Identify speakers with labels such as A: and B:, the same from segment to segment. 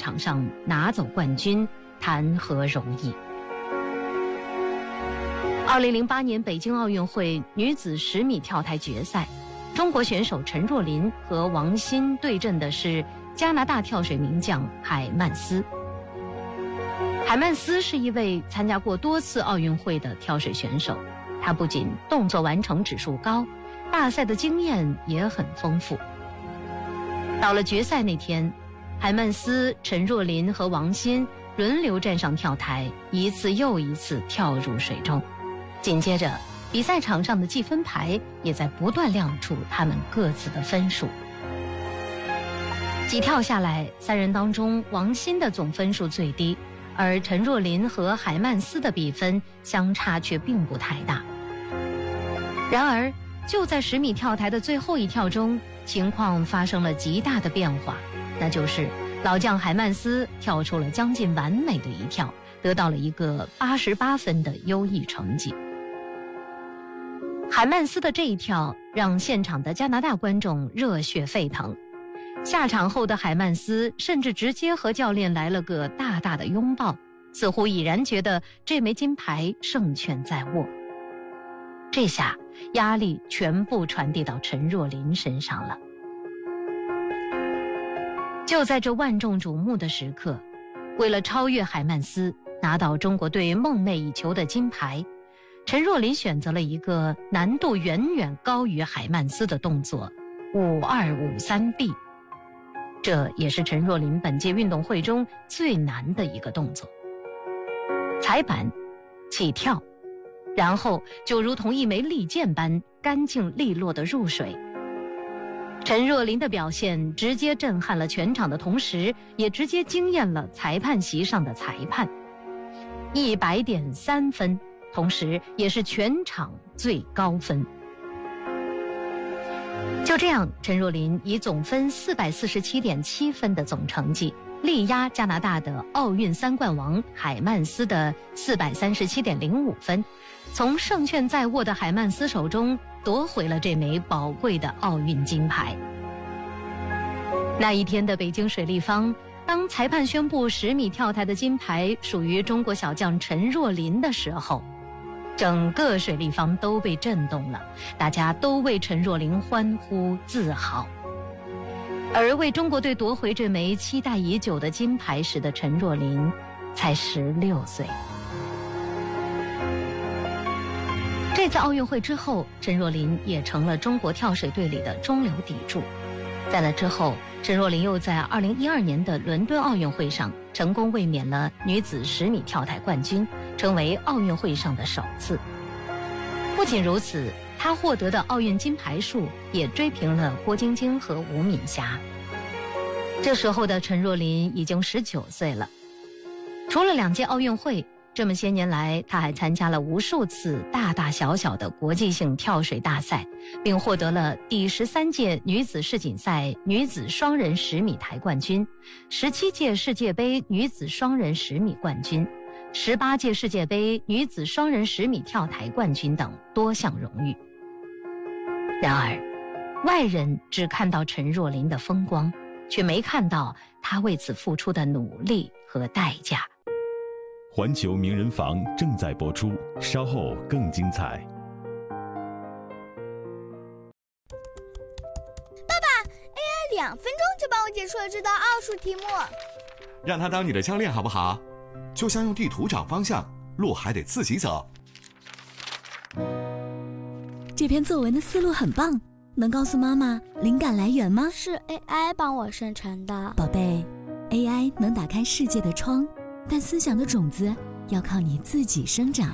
A: 场上拿走冠军，谈何容易。2008年北京奥运会女子10米跳台决赛，中国选手陈若琳和王欣对阵的是加拿大跳水名将海曼斯。海曼斯是一位参加过多次奥运会的跳水选手，他不仅动作完成指数高，大赛的经验也很丰富。到了决赛那天，海曼斯、陈若琳和王欣轮流站上跳台，一次又一次跳入水中。紧接着，比赛场上的计分牌也在不断亮出他们各自的分数。几跳下来，3人当中王欣的总分数最低，而陈若琳和海曼斯的比分相差却并不太大。然而，就在10米跳台的最后一跳中，情况发生了极大的变化，那就是老将海曼斯跳出了将近完美的一跳，得到了一个88分的优异成绩。海曼斯的这一跳让现场的加拿大观众热血沸腾，下场后的海曼斯甚至直接和教练来了个大大的拥抱，似乎已然觉得这枚金牌胜券在握。这下压力全部传递到陈若琳身上了。就在这万众瞩目的时刻，为了超越海曼斯，拿到中国队梦寐以求的金牌，陈若琳选择了一个难度远远高于海曼斯的动作5253B，这也是陈若琳本届运动会中最难的一个动作。踩板、起跳，然后就如同一枚利箭般干净利落地入水。陈若琳的表现直接震撼了全场的同时，也直接惊艳了裁判席上的裁判。100.3分，同时也是全场最高分。就这样，陈若琳以总分447.7分的总成绩，力压加拿大的奥运3冠王海曼斯的437.05分，从胜券在握的海曼斯手中夺回了这枚宝贵的奥运金牌。那一天的北京水立方，当裁判宣布10米跳台的金牌属于中国小将陈若琳的时候，整个水立方都被震动了，大家都为陈若琳欢呼自豪。而为中国队夺回这枚期待已久的金牌时的陈若琳才16岁。这次奥运会之后，陈若琳也成了中国跳水队里的中流砥柱。在那之后，陈若琳又在2012年的伦敦奥运会上成功卫冕了女子10米跳台冠军，成为奥运会上的首次。不仅如此，她获得的奥运金牌数也追平了郭晶晶和吴敏霞。这时候的陈若琳已经19岁了。除了2届奥运会，这么些年来，她还参加了无数次大大小小的国际性跳水大赛，并获得了第13届女子世锦赛女子双人10米台冠军、17届世界杯女子双人10米冠军、18届世界杯女子双人10米跳台冠军等多项荣誉。然而，外人只看到陈若琳的风光，却没看到她为此付出的努力和代价。
B: 环球名人房正在播出，稍后更精彩。
C: 爸爸 ，AI 2分钟就帮我解出了这道奥数题目。
D: 让他当你的教练好不好？就像用地图找方向，路还得自己走。
E: 这篇作文的思路很棒，能告诉妈妈灵感来源吗？
C: 是 AI 帮我生成的。
E: 宝贝， AI 能打开世界的窗，但思想的种子要靠你自己生长。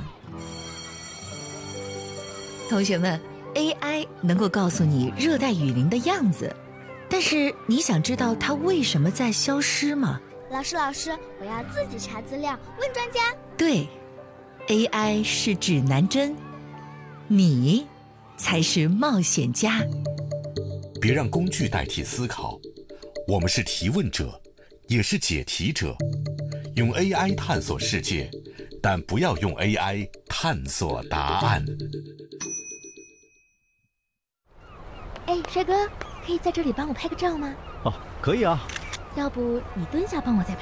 F: 同学们， AI 能够告诉你热带雨林的样子，但是你想知道它为什么在消失吗？
C: 老师，我要自己查资料，问专家。
F: 对， AI 是指南针，你才是冒险家。
G: 别让工具代替思考，我们是提问者，也是解题者。用 AI 探索世界，但不要用 AI 探索答案。
H: 哎，帅哥，可以在这里帮我拍个照吗？
I: 哦，可以啊。
H: 要不你蹲下帮我再拍。